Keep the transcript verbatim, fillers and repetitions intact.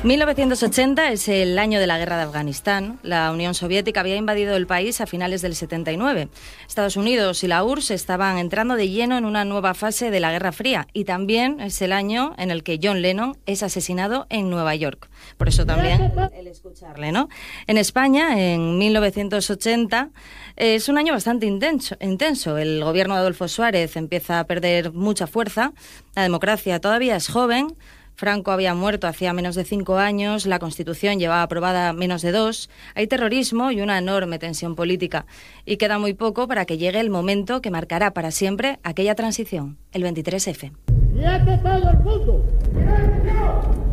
mil novecientos ochenta es el año de la guerra de Afganistán. La Unión Soviética había invadido el país a finales del setenta y nueve. Estados Unidos y la U R S S estaban entrando de lleno en una nueva fase de la Guerra Fría, y también es el año en el que John Lennon es asesinado en Nueva York. Por eso también el escucharle, ¿no? En España, en mil novecientos ochenta, es un año bastante intenso, intenso. El gobierno de Adolfo Suárez empieza a perder mucha fuerza, la democracia todavía es joven. Franco había muerto hacía menos de cinco años, la Constitución llevaba aprobada menos de dos, hay terrorismo y una enorme tensión política. Y queda muy poco para que llegue el momento que marcará para siempre aquella transición, el veintitrés efe. ¡Quieto todo el mundo! ¡Silencio!